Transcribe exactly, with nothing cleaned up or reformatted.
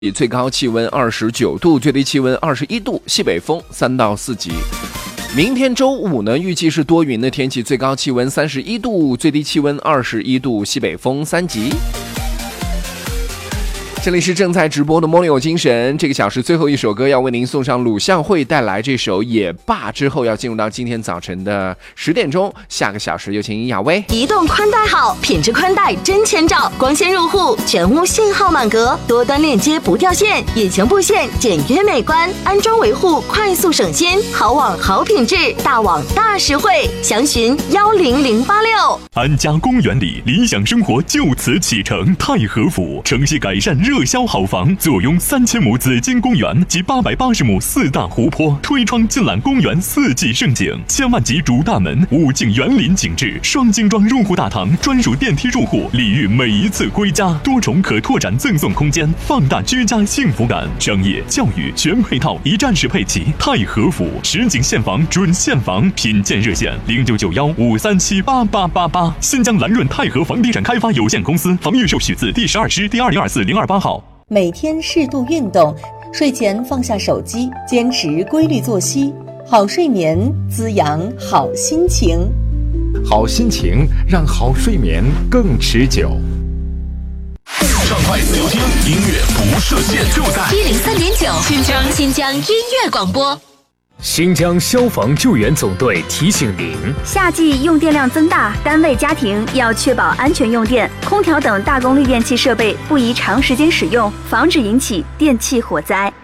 最高气温二十九度，最低气温二十一度，西北风三到四级。明天周五呢，预计是多云的天气，最高气温三十一度，最低气温二十一度，西北风三级。这里是正在直播的梦里有精神，这个小时最后一首歌要为您送上鲁向会带来这首《也罢》，之后要进入到今天早晨的十点钟，下个小时有请雅薇。 移动宽带好，品质宽带真千兆，光纤入户，全屋信号满格，多端链接不掉线，隐形布线简约美观，安装维护快速省心，好网好品质，大网大实惠，详询幺零零八六。 安家公园里，理想生活就此启程。太和府城西改善热销好房，坐拥三千亩紫金公园及八百八十亩四大湖泊，推窗尽览公园四季盛景，千万级主大门，五景园林景致，双精装入户大堂，专属电梯入户，礼遇每一次归家，多重可拓展赠送空间，放大居家幸福感，商业教育全配套，一站式配齐。太和府实景现房准现房，品鉴热线零九九幺五三七八八八八，新疆蓝润太和房地产开发有限公司，房预售许字第十二师第二零二四零二八号。 每天适度运动，睡前放下手机，坚持规律作息，好睡眠滋养好心情， 好心情让好睡眠更持久。 畅快自由听，音乐不设限，就在一零三点九新疆新疆音乐广播。 新疆消防救援总队提醒您： 夏季用电量增大，单位家庭要确保安全用电，空调等大功率电器设备不宜长时间使用，防止引起电器火灾。